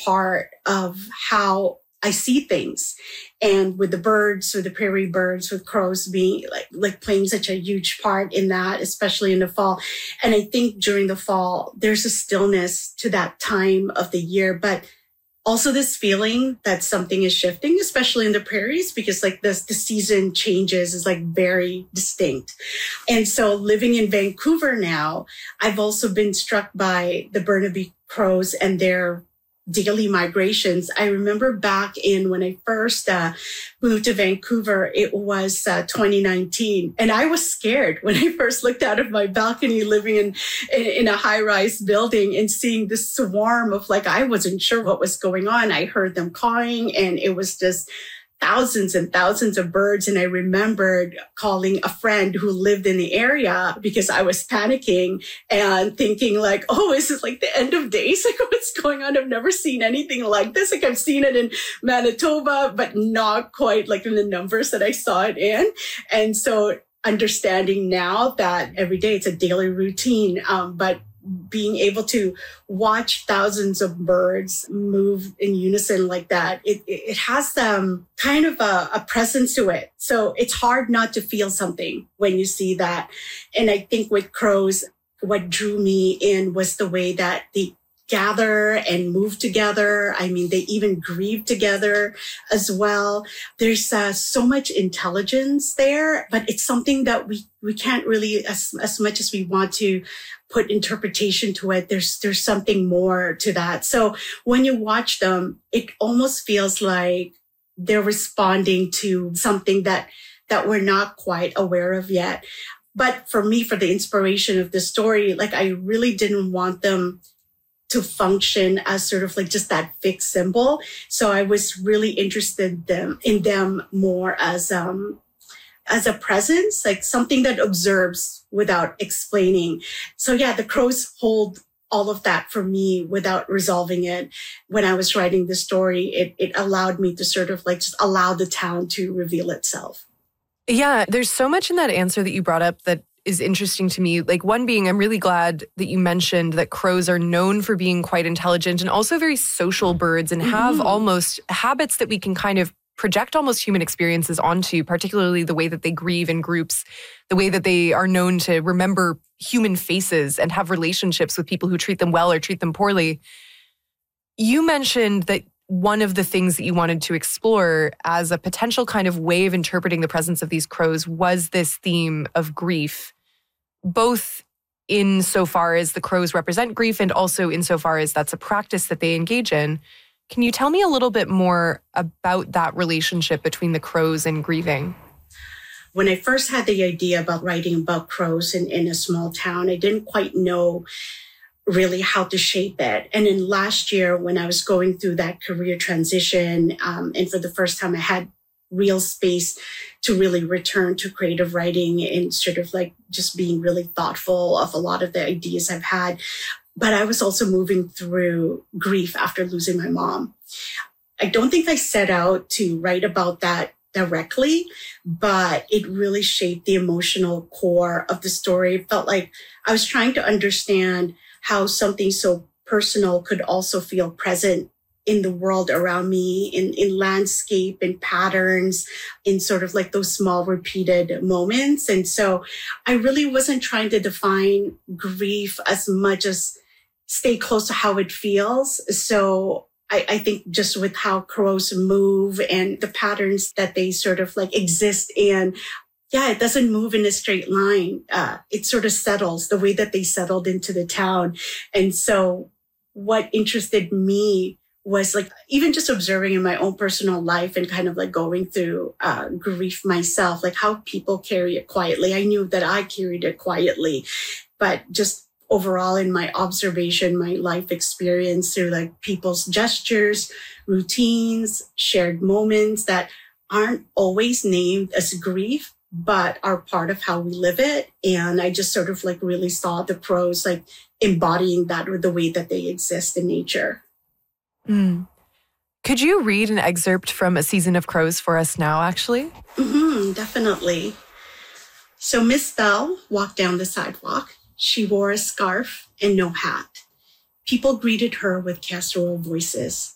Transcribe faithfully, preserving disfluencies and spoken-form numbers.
part of how I see things. And with the birds, with the prairie birds, with crows being like, like playing such a huge part in that, especially in the fall. And I think during the fall, there's a stillness to that time of the year, but also this feeling that something is shifting, especially in the prairies, because like this, the season changes is like very distinct. And so living in Vancouver now, I've also been struck by the Burnaby crows and their daily migrations. I remember back in when I first uh, moved to Vancouver, it was uh, twenty nineteen. And I was scared when I first looked out of my balcony living in, in, in a high-rise building and seeing this swarm of like, I wasn't sure what was going on. I heard them cawing and it was just thousands and thousands of birds. And I remembered calling a friend who lived in the area because I was panicking and thinking like, oh, is this like the end of days? Like what's going on? I've never seen anything like this. Like I've seen it in Manitoba, but not quite like in the numbers that I saw it in. And so understanding now that every day it's a daily routine, um, but being able to watch thousands of birds move in unison like that, it, it has um, kind of a, a presence to it. So it's hard not to feel something when you see that. And I think with crows, what drew me in was the way that they gather and move together. I mean, they even grieve together as well. There's uh, so much intelligence there, but it's something that we, we can't really, as, as much as we want to put interpretation to it, there's, there's something more to that. So when you watch them, it almost feels like they're responding to something that, that we're not quite aware of yet. But for me, for the inspiration of the story, like I really didn't want them to function as sort of like just that fixed symbol. So I was really interested in them, in them more as, um, as a presence, like something that observes without explaining. So yeah, the crows hold all of that for me without resolving it. When I was writing the story, it, it allowed me to sort of like just allow the town to reveal itself. Yeah, there's so much in that answer that you brought up that is interesting to me. Like one being, I'm really glad that you mentioned that crows are known for being quite intelligent and also very social birds and have mm-hmm. almost habits that we can kind of project almost human experiences onto, particularly the way that they grieve in groups, the way that they are known to remember human faces and have relationships with people who treat them well or treat them poorly. You mentioned that one of the things that you wanted to explore as a potential kind of way of interpreting the presence of these crows was this theme of grief, both insofar as the crows represent grief and also insofar as that's a practice that they engage in. Can you tell me a little bit more about that relationship between the crows and grieving? When I first had the idea about writing about crows in, in a small town, I didn't quite know really how to shape it. And then last year, when I was going through that career transition, um, and for the first time I had real space to really return to creative writing and sort of like just being really thoughtful of a lot of the ideas I've had. But I was also moving through grief after losing my mom. I don't think I set out to write about that directly, but it really shaped the emotional core of the story. It felt like I was trying to understand how something so personal could also feel present in the world around me, in, in landscape, in patterns, in sort of like those small repeated moments. And so I really wasn't trying to define grief as much as stay close to how it feels. So I, I think just with how crows move and the patterns that they sort of like exist in, yeah, it doesn't move in a straight line. Uh, it sort of settles the way that they settled into the town. And so what interested me was like even just observing in my own personal life and kind of like going through uh, grief myself, like how people carry it quietly. I knew that I carried it quietly, but just overall in my observation, my life experience through like people's gestures, routines, shared moments that aren't always named as grief, but are part of how we live it. And I just sort of like really saw the crows like embodying that with the way that they exist in nature. Mm. Could you read an excerpt from A Season of Crows for us now, actually? Mm-hmm, definitely. So Miss Bell walked down the sidewalk. She wore a scarf and no hat. People greeted her with casserole voices.